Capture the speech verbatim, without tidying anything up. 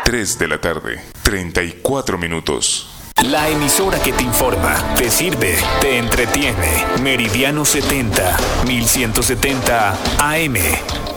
tres de la tarde, treinta y cuatro minutos. La emisora que te informa, te sirve, te entretiene. Meridiano setenta, mil ciento setenta A M.